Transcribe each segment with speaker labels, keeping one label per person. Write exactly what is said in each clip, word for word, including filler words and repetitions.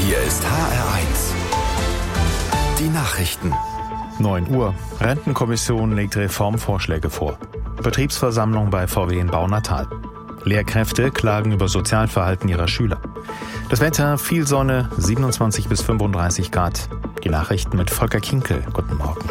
Speaker 1: Hier ist H R eins. Die Nachrichten.
Speaker 2: neun Uhr. Rentenkommission legt Reformvorschläge vor. Betriebsversammlung bei V W in Baunatal. Lehrkräfte klagen über Sozialverhalten ihrer Schüler. Das Wetter, viel Sonne, siebenundzwanzig bis fünfunddreißig Grad. Die Nachrichten mit Volker Kinkel. Guten Morgen.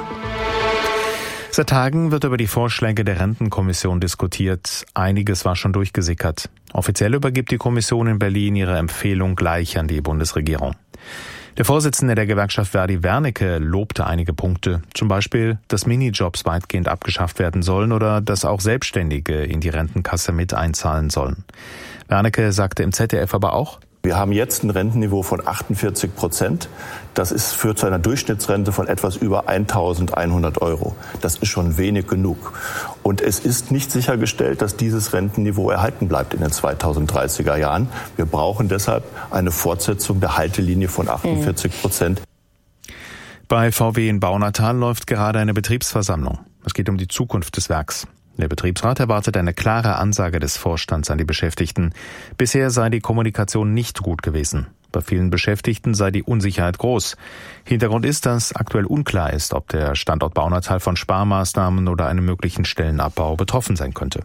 Speaker 2: Seit Tagen wird über die Vorschläge der Rentenkommission diskutiert. Einiges war schon durchgesickert. Offiziell übergibt die Kommission in Berlin ihre Empfehlung gleich an die Bundesregierung. Der Vorsitzende der Gewerkschaft Verdi, Wernicke, lobte einige Punkte. Zum Beispiel, dass Minijobs weitgehend abgeschafft werden sollen oder dass auch Selbstständige in die Rentenkasse mit einzahlen sollen. Wernicke sagte im Z D F aber auch:
Speaker 3: Wir haben jetzt ein Rentenniveau von achtundvierzig Prozent. Das ist, führt zu einer Durchschnittsrente von etwas über eintausendeinhundert Euro. Das ist schon wenig genug. Und es ist nicht sichergestellt, dass dieses Rentenniveau erhalten bleibt in den zweitausenddreißiger Jahren. Wir brauchen deshalb eine Fortsetzung der Haltelinie von achtundvierzig Prozent.
Speaker 2: Bei V W in Baunatal läuft gerade eine Betriebsversammlung. Es geht um die Zukunft des Werks. Der Betriebsrat erwartet eine klare Ansage des Vorstands an die Beschäftigten. Bisher sei die Kommunikation nicht gut gewesen. Bei vielen Beschäftigten sei die Unsicherheit groß. Hintergrund ist, dass aktuell unklar ist, ob der Standort Baunatal von Sparmaßnahmen oder einem möglichen Stellenabbau betroffen sein könnte.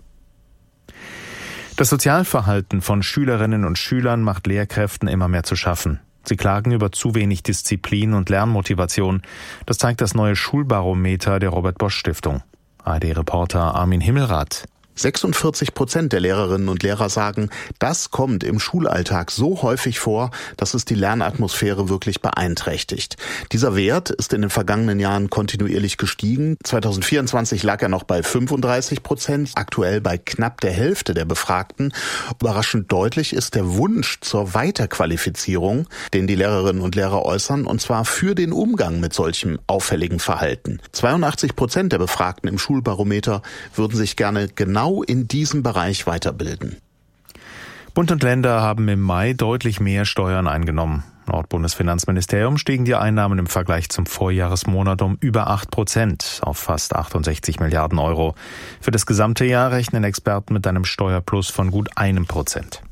Speaker 2: Das Sozialverhalten von Schülerinnen und Schülern macht Lehrkräften immer mehr zu schaffen. Sie klagen über zu wenig Disziplin und Lernmotivation. Das zeigt das neue Schulbarometer der Robert-Bosch-Stiftung. A R D-Reporter Armin Himmelrath.
Speaker 4: sechsundvierzig Prozent der Lehrerinnen und Lehrer sagen, das kommt im Schulalltag so häufig vor, dass es die Lernatmosphäre wirklich beeinträchtigt. Dieser Wert ist in den vergangenen Jahren kontinuierlich gestiegen. zweitausendvierundzwanzig lag er noch bei fünfunddreißig Prozent, aktuell bei knapp der Hälfte der Befragten. Überraschend deutlich ist der Wunsch zur Weiterqualifizierung, den die Lehrerinnen und Lehrer äußern, und zwar für den Umgang mit solchem auffälligen Verhalten. zweiundachtzig Prozent der Befragten im Schulbarometer würden sich gerne genau in diesem Bereich weiterbilden.
Speaker 2: Bund und Länder haben im Mai deutlich mehr Steuern eingenommen. Laut Bundesfinanzministerium stiegen die Einnahmen im Vergleich zum Vorjahresmonat um über acht Prozent auf fast achtundsechzig Milliarden Euro. Für das gesamte Jahr rechnen Experten mit einem Steuerplus von gut einem Prozent.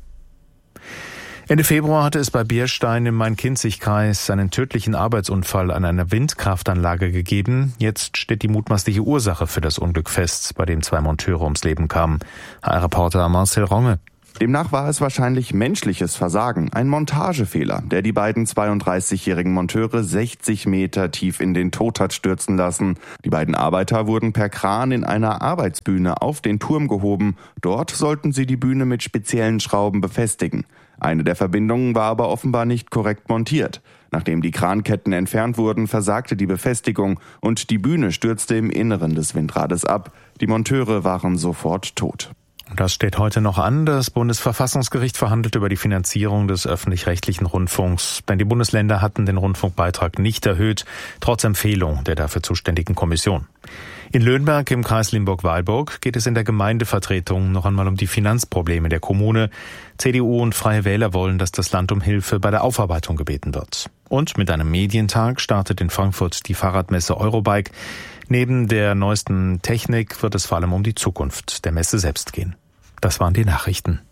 Speaker 2: Ende Februar hatte es bei Bierstein im Main-Kinzig-Kreis einen tödlichen Arbeitsunfall an einer Windkraftanlage gegeben. Jetzt steht die mutmaßliche Ursache für das Unglück fest, bei dem zwei Monteure ums Leben kamen. H R-Reporter Marcel Ronge.
Speaker 5: Demnach war es wahrscheinlich menschliches Versagen, ein Montagefehler, der die beiden zweiunddreißigjährigen Monteure sechzig Meter tief in den Tod hat stürzen lassen. Die beiden Arbeiter wurden per Kran in einer Arbeitsbühne auf den Turm gehoben. Dort sollten sie die Bühne mit speziellen Schrauben befestigen. Eine der Verbindungen war aber offenbar nicht korrekt montiert. Nachdem die Kranketten entfernt wurden, versagte die Befestigung und die Bühne stürzte im Inneren des Windrades ab. Die Monteure waren sofort tot.
Speaker 2: Das steht heute noch an. Das Bundesverfassungsgericht verhandelt über die Finanzierung des öffentlich-rechtlichen Rundfunks. Denn die Bundesländer hatten den Rundfunkbeitrag nicht erhöht, trotz Empfehlung der dafür zuständigen Kommission. In Löhnberg im Kreis Limburg-Weilburg geht es in der Gemeindevertretung noch einmal um die Finanzprobleme der Kommune. C D U und Freie Wähler wollen, dass das Land um Hilfe bei der Aufarbeitung gebeten wird. Und mit einem Medientag startet in Frankfurt die Fahrradmesse Eurobike. Neben der neuesten Technik wird es vor allem um die Zukunft der Messe selbst gehen. Das waren die Nachrichten.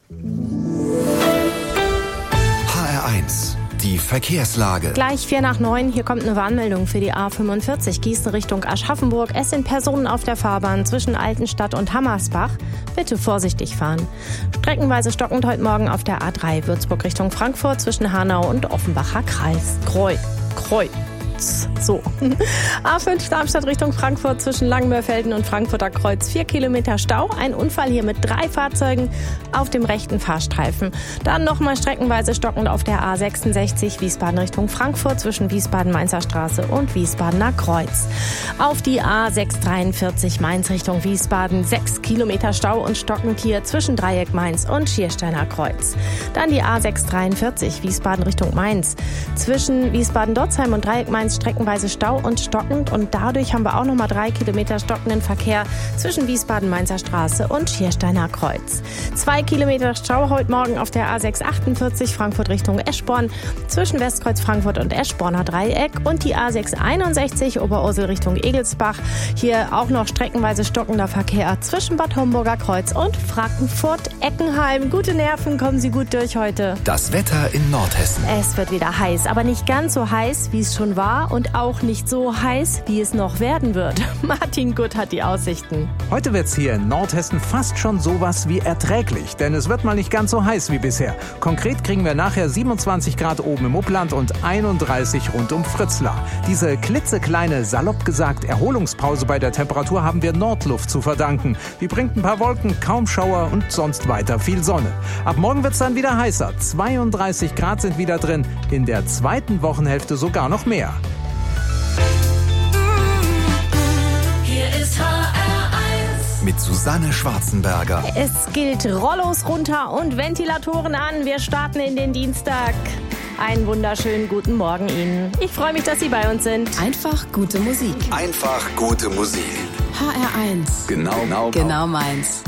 Speaker 1: H R eins. Die Verkehrslage.
Speaker 6: Gleich vier nach neun, hier kommt eine Warnmeldung für die A fünfundvierzig Gießen Richtung Aschaffenburg. Es sind Personen auf der Fahrbahn zwischen Altenstadt und Hammersbach. Bitte vorsichtig fahren. Streckenweise stockend heute Morgen auf der A drei Würzburg Richtung Frankfurt zwischen Hanau und Offenbacher Kreis. Kreuz, Kreuz. So. A fünf Darmstadt Richtung Frankfurt zwischen Langenmörfelden und Frankfurter Kreuz. Vier Kilometer Stau. Ein Unfall hier mit drei Fahrzeugen auf dem rechten Fahrstreifen. Dann nochmal streckenweise stockend auf der A sechsundsechzig Wiesbaden Richtung Frankfurt zwischen Wiesbaden-Mainzer Straße und Wiesbadener Kreuz. Auf die A sechshundertdreiundvierzig Mainz Richtung Wiesbaden. Sechs Kilometer Stau und stockend hier zwischen Dreieck Mainz und Schiersteiner Kreuz. Dann die A sechshundertdreiundvierzig Wiesbaden Richtung Mainz. Zwischen Wiesbaden-Dotzheim und Dreieck Mainz Mainz streckenweise Stau und stockend. Und dadurch haben wir auch nochmal drei Kilometer stockenden Verkehr zwischen Wiesbaden-Mainzer Straße und Schiersteiner Kreuz. Zwei Kilometer Stau heute Morgen auf der A sechs achtundvierzig Frankfurt Richtung Eschborn zwischen Westkreuz Frankfurt und Eschborner Dreieck und die A sechs einundsechzig Oberursel Richtung Egelsbach. Hier auch noch streckenweise stockender Verkehr zwischen Bad Homburger Kreuz und Frankfurt-Eckenheim. Gute Nerven, kommen Sie gut durch heute.
Speaker 1: Das Wetter in Nordhessen.
Speaker 6: Es wird wieder heiß, aber nicht ganz so heiß, wie es schon war und auch nicht so heiß, wie es noch werden wird. Martin Gutt hat die Aussichten.
Speaker 7: Heute wird's hier in Nordhessen fast schon sowas wie erträglich, denn es wird mal nicht ganz so heiß wie bisher. Konkret kriegen wir nachher siebenundzwanzig Grad oben im Upland und einunddreißig rund um Fritzlar. Diese klitzekleine, salopp gesagt, Erholungspause bei der Temperatur haben wir Nordluft zu verdanken. Die bringt ein paar Wolken, kaum Schauer und sonst weiter viel Sonne. Ab morgen wird's dann wieder heißer. zweiunddreißig Grad sind wieder drin, in der zweiten Wochenhälfte sogar noch mehr.
Speaker 1: Hier ist H R eins mit Susanne Schwarzenberger.
Speaker 6: Es gilt Rollos runter und Ventilatoren an. Wir starten in den Dienstag. Einen wunderschönen guten Morgen Ihnen. Ich freue mich, dass Sie bei uns sind.
Speaker 8: Einfach gute Musik.
Speaker 1: Einfach gute Musik.
Speaker 8: H R eins.
Speaker 1: Genau, genau,
Speaker 8: genau meins.